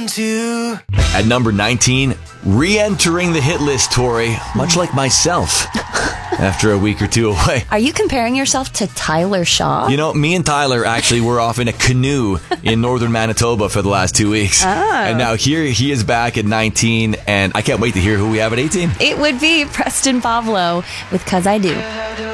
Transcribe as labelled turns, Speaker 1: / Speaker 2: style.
Speaker 1: listen to.
Speaker 2: At number 19, re-entering the hit list, Tori, much like myself, after a week or two away.
Speaker 3: Are you comparing yourself to Tyler Shaw?
Speaker 2: You know, me and Tyler actually were off in a canoe in northern Manitoba for the last 2 weeks. And now here he is back at 19, and I can't wait to hear who we have at 18.
Speaker 3: It would be Preston Pavlo with 'Cause I Do.